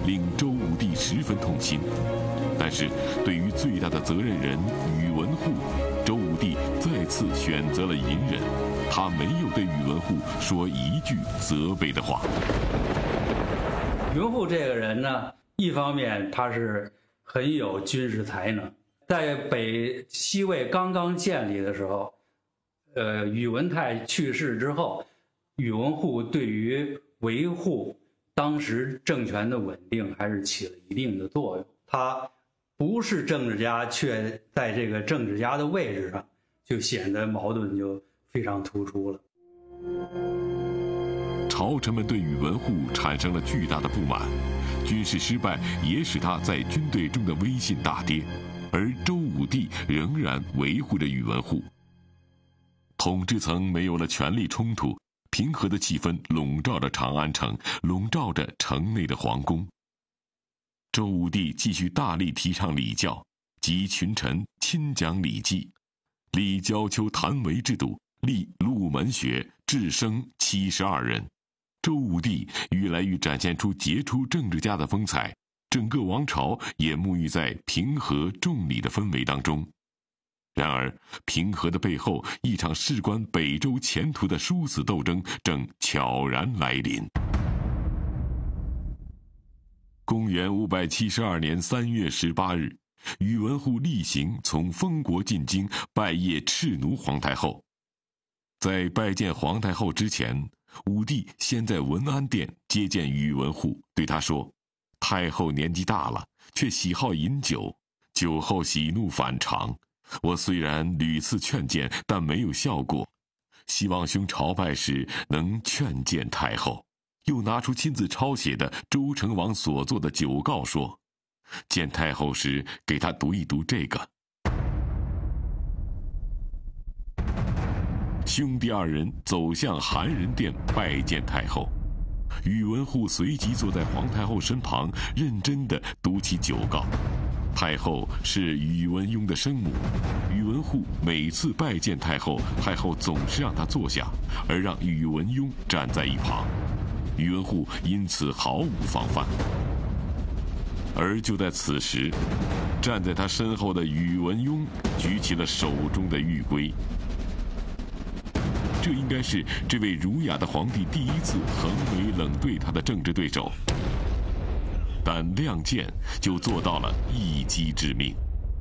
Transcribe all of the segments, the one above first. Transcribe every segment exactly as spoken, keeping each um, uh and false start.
令周武帝十分痛心。但是，对于最大的责任人宇文护，周武帝再次选择了隐忍，他没有对宇文护说一句责备的话。 宇文护这个人呢，一方面他是很有军事才能，在北西魏刚刚建立的时候，呃，宇文泰去世之后，宇文护对于维护当时政权的稳定还是起了一定的作用。他不是政治家，却在这个政治家的位置上，就显得矛盾就非常突出了。 朝臣们对宇文护产生了巨大的不满，军事失败也使他在军队中的威信大跌，而周武帝仍然维护着宇文护。统治层没有了权力冲突，平和的气氛笼罩着长安城，笼罩着城内的皇宫。周武帝继续大力提倡礼教，集群臣亲讲礼记，立焦丘谭维制度，立入门学，制生七十二人。周武帝愈来愈展现出杰出政治家的风采，整个王朝也沐浴在平和重礼的氛围当中。然而，平和的背后，一场事关北周前途的殊死斗争正悄然来临。公元五百七十二年三月十八日，宇文护例行从封国进京，拜谒赤奴皇太后。在拜见皇太后之前，武帝先在文安殿接见宇文护，对他说：“太后年纪大了，却喜好饮酒，酒后喜怒反常。我虽然屡次劝谏，但没有效果，希望兄朝拜时能劝谏太后。”又拿出亲自抄写的周成王所作的酒告，说：“见太后时，给他读一读这个。”兄弟二人走向寒人殿拜见太后，宇文护随即坐在皇太后身旁，认真地读起酒告。太后是宇文邕的生母，宇文护每次拜见太后，太后总是让他坐下，而让宇文邕站在一旁。宇文护因此毫无防范。而就在此时，站在他身后的宇文邕举起了手中的玉圭。这应该是这位儒雅的皇帝第一次横眉冷对他的政治对手，但亮剑就做到了一击致命。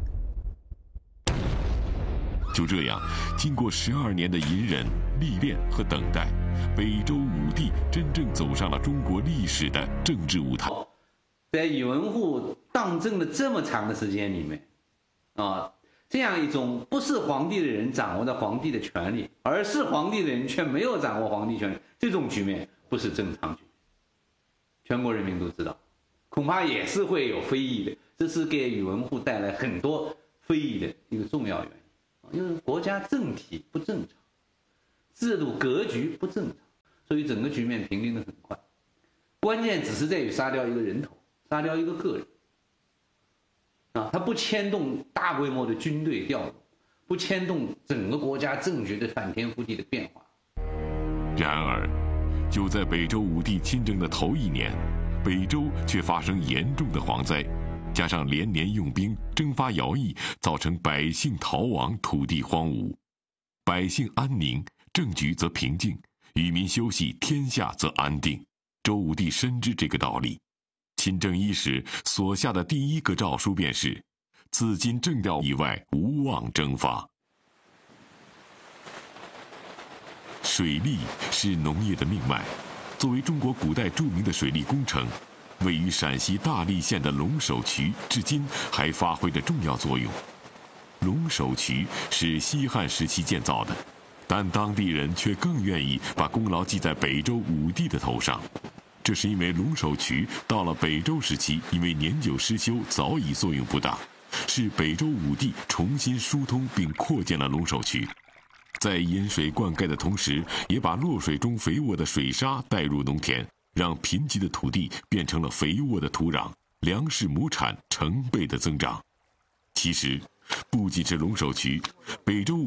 就这样，经过十二年的隐忍、历练和等待，北周武帝真正走上了中国历史的政治舞台。 在宇文护当政的这么长的时间里面，啊，这样一种不是皇帝的人掌握着皇帝的权力，而是皇帝的人却没有掌握皇帝权力，这种局面不是正常局面。全国人民都知道，恐怕也是会有非议的，这是给宇文护带来很多非议的一个重要原因。因为国家政体不正常，制度格局不正常，所以整个局面平定得很快。关键只是在于杀掉一个人头，杀掉一个个人。啊，他不牵动大规模的军队调动，不牵动整个国家政局的翻天覆地的变化。 然而，就在北周武帝亲政的头一年，北周却发生严重的蝗灾。加上连年用兵征发徭役，造成百姓逃亡，土地荒芜。百姓安宁，政局则平静；与民休息，天下则安定。周武帝深知这个道理，亲政伊始所下的第一个诏书便是：自今政调以外，无望征发。水利是农业的命脉，作为中国古代著名的水利工程，位于陕西大荔县的龙首渠至今还发挥着重要作用。龙首渠是西汉时期建造的，但当地人却更愿意把功劳记在北周武帝的头上。这是因为龙首渠到了北周时期，因为年久失修，早已作用不大，是北周武帝重新疏通并扩建了龙首渠，在引水灌溉的同时，也把落水中肥沃的水沙带入农田，让贫瘠的土地变成了肥沃的土壤，粮食亩产成倍的增长。其实，不仅是龙首渠，北周